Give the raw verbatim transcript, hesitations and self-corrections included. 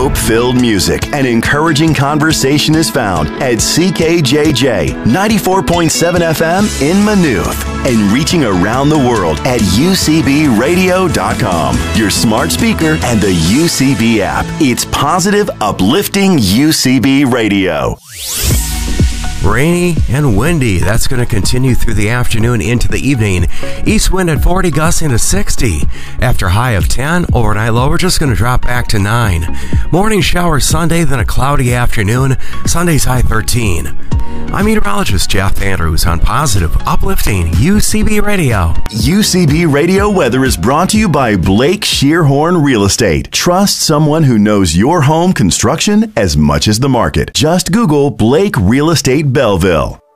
hope-filled music and encouraging conversation is found at C K J J ninety-four point seven F M in Maynooth and reaching around the world at U C B radio dot com, your smart speaker and the U C B app. It's positive, uplifting U C B radio. Rainy and windy. That's going to continue through the afternoon into the evening. East wind at forty, gusting to sixty. After high of ten, overnight low, we're just going to drop back to nine. Morning shower Sunday, then a cloudy afternoon. Sunday's high thirteen. I'm meteorologist Jeff Andrews on positive, uplifting U C B Radio. U C B Radio weather is brought to you by Blake Shearhorn Real Estate. Trust someone who knows your home construction as much as the market. Just Google Blake Real Estate Belleville.